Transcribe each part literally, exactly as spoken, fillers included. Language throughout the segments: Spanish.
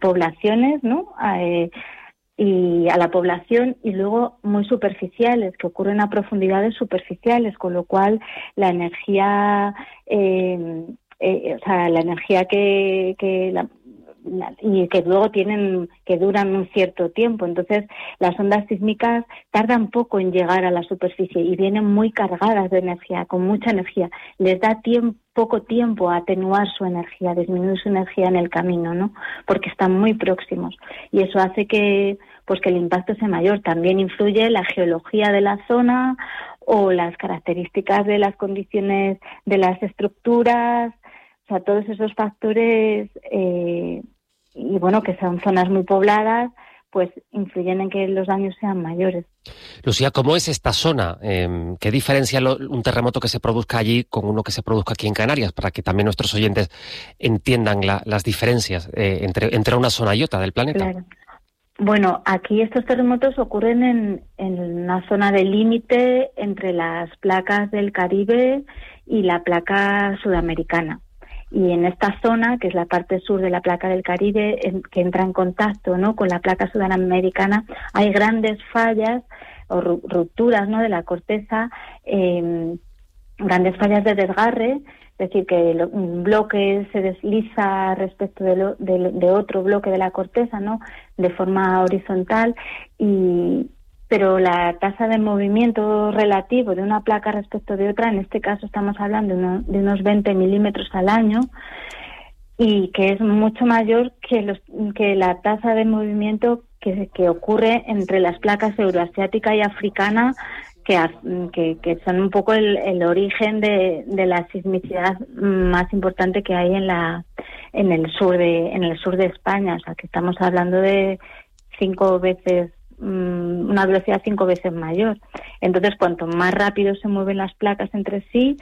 poblaciones, ¿no? Eh, y a la población, y luego muy superficiales, que ocurren a profundidades superficiales, con lo cual la energía, eh, eh, o sea, la energía que, que la, la, y que luego tienen, que duran un cierto tiempo. Entonces, las ondas sísmicas tardan poco en llegar a la superficie y vienen muy cargadas de energía, con mucha energía. Les da tiempo, poco tiempo a atenuar su energía, disminuir su energía en el camino, ¿no? Porque están muy próximos. Y eso hace que, pues que el impacto sea mayor. También influye la geología de la zona o las características de las condiciones de las estructuras, o sea, todos esos factores, eh, y bueno, que son zonas muy pobladas, pues influyen en que los daños sean mayores. Lucía, ¿cómo es esta zona? Eh, ¿Qué diferencia lo, un terremoto que se produzca allí con uno que se produzca aquí en Canarias? Para que también nuestros oyentes entiendan la, las diferencias eh, entre, entre una zona y otra del planeta. Claro. Bueno, aquí estos terremotos ocurren en, en una zona de límite entre las placas del Caribe y la placa sudamericana. Y en esta zona, que es la parte sur de la placa del Caribe, en, que entra en contacto, ¿no?, con la placa sudamericana, hay grandes fallas o rupturas, ¿no?, de la corteza, eh, grandes fallas de desgarre, es decir, que lo, un bloque se desliza respecto de, lo, de, de otro bloque de la corteza, ¿no?, de forma horizontal, y pero la tasa de movimiento relativo de una placa respecto de otra, en este caso estamos hablando de, uno, de unos veinte milímetros al año, y que es mucho mayor que, los, que la tasa de movimiento que, que ocurre entre las placas euroasiática y africana, que, que, que son un poco el, el origen de, de la sismicidad más importante que hay en la en el sur de en el sur de España. O sea, que estamos hablando de cinco veces una velocidad cinco veces mayor. Entonces, cuanto más rápido se mueven las placas entre sí,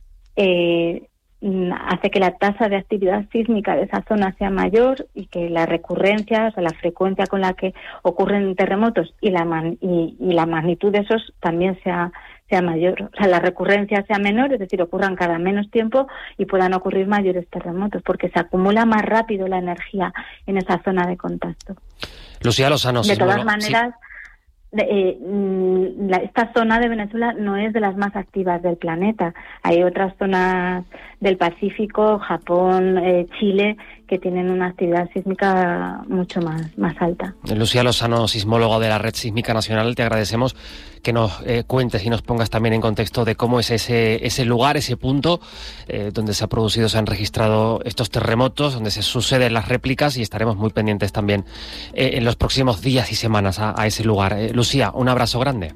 eh, hace que la tasa de actividad sísmica de esa zona sea mayor y que la recurrencia, o sea, la frecuencia con la que ocurren terremotos y la man, y, y la magnitud de esos también sea sea mayor. O sea, la recurrencia sea menor, es decir, ocurran cada menos tiempo y puedan ocurrir mayores terremotos, porque se acumula más rápido la energía en esa zona de contacto. Lucía Lozano. De todas maneras, sí. de, eh, la, esta zona de Venezuela no es de las más activas del planeta. Hay otras zonas del Pacífico, Japón, eh, Chile, que tienen una actividad sísmica mucho más, más alta. Lucía Lozano, sismóloga de la Red Sísmica Nacional, te agradecemos que nos eh, cuentes y nos pongas también en contexto de cómo es ese, ese lugar, ese punto eh, donde se ha producido, se han registrado estos terremotos, donde se suceden las réplicas, y estaremos muy pendientes también eh, en los próximos días y semanas a, a ese lugar. Eh, Lucía, un abrazo grande.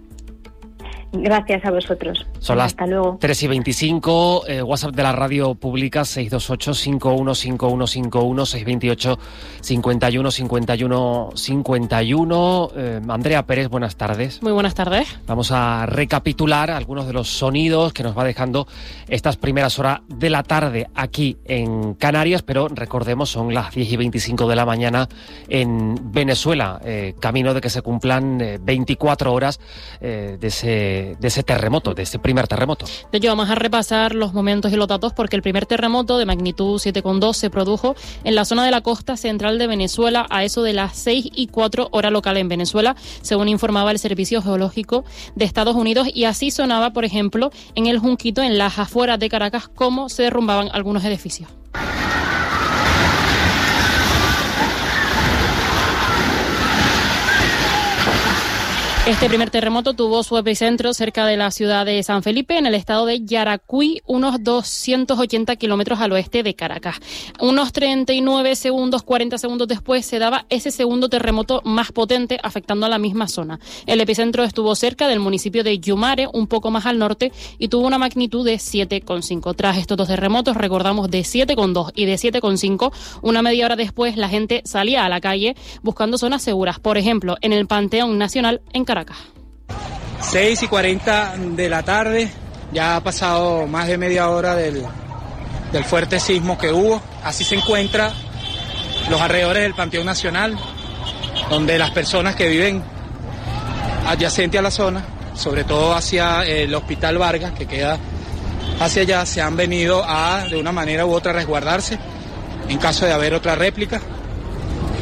Gracias a vosotros. Son las Hasta luego. tres y veinticinco, eh, WhatsApp de la radio pública seis dos ocho, cinco uno cinco uno cinco uno, seis dos ocho, cinco uno cinco uno cinco uno. Eh, Andrea Pérez, buenas tardes. Muy buenas tardes. Vamos a recapitular algunos de los sonidos que nos va dejando estas primeras horas de la tarde aquí en Canarias, pero recordemos, son las diez y veinticinco de la mañana en Venezuela, eh, camino de que se cumplan eh, veinticuatro horas eh, de ese de ese terremoto, de ese primer terremoto. De hecho, vamos a repasar los momentos y los datos, porque el primer terremoto de magnitud siete coma dos se produjo en la zona de la costa central de Venezuela a eso de las seis y cuatro hora local en Venezuela, según informaba el Servicio Geológico de Estados Unidos, y así sonaba, por ejemplo, en el Junquito, en las afueras de Caracas, cómo se derrumbaban algunos edificios. Este primer terremoto tuvo su epicentro cerca de la ciudad de San Felipe, en el estado de Yaracuy, unos doscientos ochenta kilómetros al oeste de Caracas. Unos treinta y nueve segundos, cuarenta segundos después, se daba ese segundo terremoto más potente, afectando a la misma zona. El epicentro estuvo cerca del municipio de Yumare, un poco más al norte, y tuvo una magnitud de siete coma cinco. Tras estos dos terremotos, recordamos, de siete coma dos y de siete coma cinco, una media hora después la gente salía a la calle buscando zonas seguras, por ejemplo, en el Panteón Nacional en Caracas. seis y cuarenta de la tarde, ya ha pasado más de media hora del, del fuerte sismo que hubo. Así se encuentra los alrededores del Panteón Nacional, donde las personas que viven adyacentes a la zona, sobre todo hacia el Hospital Vargas, que queda hacia allá, se han venido a, de una manera u otra, resguardarse en caso de haber otra réplica.